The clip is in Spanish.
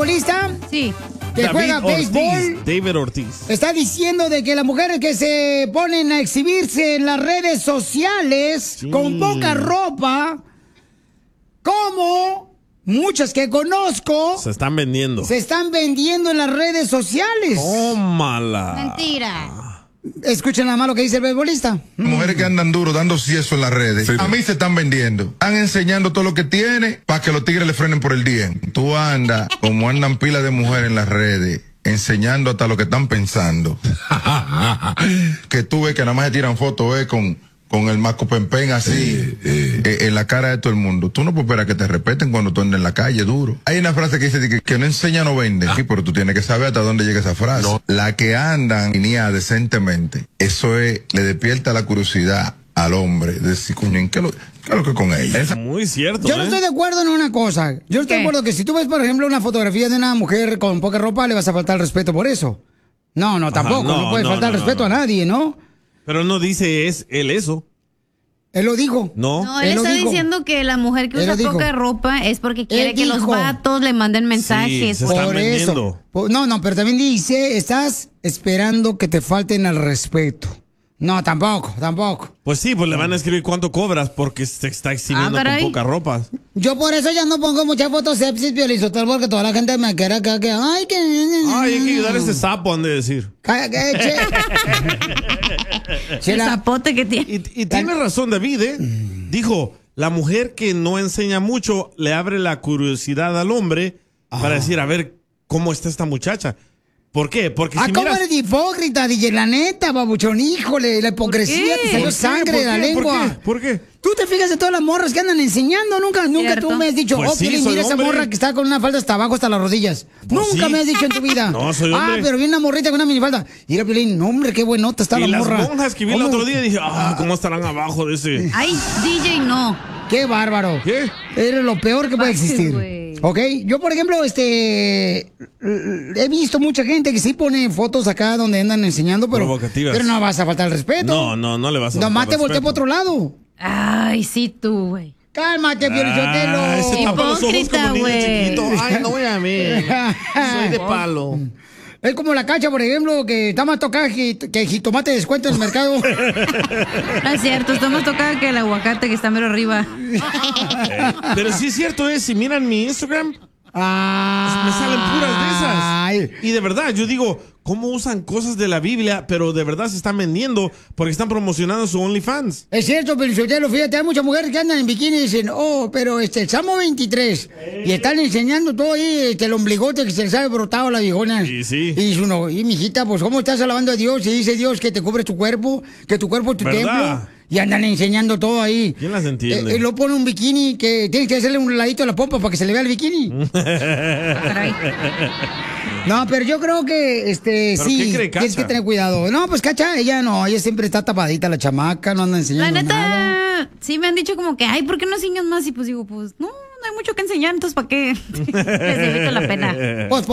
beisbolista. Sí. Que juega béisbol. David Ortiz. Está diciendo de que las mujeres que se ponen a exhibirse en las redes sociales con poca ropa, como muchas que conozco, se están vendiendo. Se están vendiendo en las redes sociales. ¡Tómala! Mentira. Escuchen nada más lo que dice el beisbolista. Mujeres que andan duro dando cieso en las redes. Sí. A mí se están vendiendo. Están enseñando todo lo que tiene para que los tigres le frenen por el día. Tú andas como andan pilas de mujeres en las redes, enseñando hasta lo que están pensando. Que tú ves que nada más se tiran fotos con el maco pempen así en la cara de todo el mundo. Tú no puedes esperar que te respeten cuando tú andas en la calle duro. Hay una frase que dice que no enseña no vende. Sí, pero tú tienes que saber hasta dónde llega esa frase. No. La que andan línea decentemente, eso le despierta la curiosidad al hombre de decir, coño, ¿qué es lo que con ella? Es muy cierto. Yo no estoy de acuerdo en una cosa. Yo estoy de acuerdo que si tú ves, por ejemplo, una fotografía de una mujer con poca ropa, le vas a faltar el respeto por eso. No, tampoco. No puede faltar el respeto a nadie, ¿no? Pero no dice él eso. Él lo dijo. No, él está diciendo que la mujer que usa poca ropa es porque quiere que los vatos le manden mensajes. Sí, se están vendiendo. No, pero también dice, estás esperando que te falten al respeto. No, tampoco. Pues sí, pues le van a escribir cuánto cobras porque se está exhibiendo con poca ropa. Yo por eso ya no pongo muchas fotos sepsis, Piolizotel, porque toda la gente me quiere acá que... Ay, hay que ayudar a ese sapo, han de decir. El zapote que tiene. Y tiene razón David, Dijo, la mujer que no enseña mucho le abre la curiosidad al hombre para decir, a ver, ¿cómo está esta muchacha? ¿Por qué? Porque si ¿cómo eres hipócrita, DJ? La neta, babuchón, híjole, la hipocresía, te salió sangre de la lengua. ¿Por qué? Tú te fijas de todas las morras que andan enseñando, nunca tú me has dicho, pues Piolín, mira esa morra que está con una falda hasta abajo, hasta las rodillas. Pues nunca me has dicho en tu vida. No, soy hombre. Pero viene una morrita con una minifalda. Mira, Piolín, no, hombre, qué buenota está la morra. Y las monjas que vi el otro día, dije, ¿cómo estarán abajo de ese? Ay, DJ, no. Qué bárbaro. ¿Qué? Es lo peor que puede existir. Ok, yo por ejemplo, he visto mucha gente que sí pone fotos acá donde andan enseñando, pero no vas a faltar el respeto. No le vas a faltar nomás te volteé para otro lado. Ay, sí tú, güey. Cálmate, Piolichotelo. Hipócrita, güey. Ay, no voy a ver. Soy de palo. Es como la Cacha, por ejemplo, que está más tocada que jitomate de descuento en el mercado. No es cierto, está más tocada que el aguacate que está mero arriba. Pero sí es cierto, si miran mi Instagram, me salen puras de esas. Y de verdad, yo digo, ¿cómo usan cosas de la Biblia, pero de verdad se están vendiendo porque están promocionando su OnlyFans? Es cierto, pero fíjate, hay muchas mujeres que andan en bikini y dicen, pero el Salmo 23, y están enseñando todo ahí, el ombligote que se les ha brotado a las viejonas. Sí. Y dice uno, mijita, pues ¿cómo estás alabando a Dios? Y dice Dios que te cubre tu cuerpo, que tu cuerpo es tu templo. Y andan enseñando todo ahí. ¿Quién las entiende? Lo pone un bikini que tienes que hacerle un ladito a la pompa para que se le vea el bikini. No, pero yo creo que, sí, tienes que tener cuidado. No, pues, Cacha, ella siempre está tapadita, la chamaca, no anda enseñando nada. Sí me han dicho como que, ¿por qué no enseñas más? Y pues digo, pues, no hay mucho que enseñar, entonces, ¿para qué? Les evito la pena. Pues,